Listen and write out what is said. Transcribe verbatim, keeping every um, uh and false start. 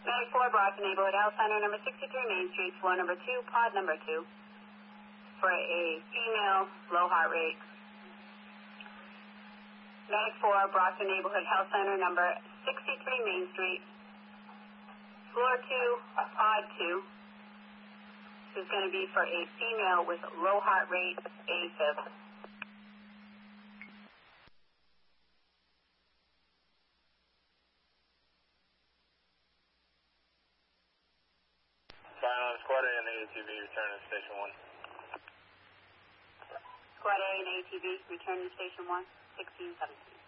Medic four, Brockton Neighborhood Health Center, number sixty-three Main Street, floor number two, pod number two, for a female, low heart rate. Medic four, Brockton Neighborhood Health Center, number sixty-three Main Street, floor two, pod two. This is going to be for a female with low heart rate, AFib. Silence, Squad A and the A T V, return to Station one. Squad A and A T V, return to Station one, sixteen seventeen.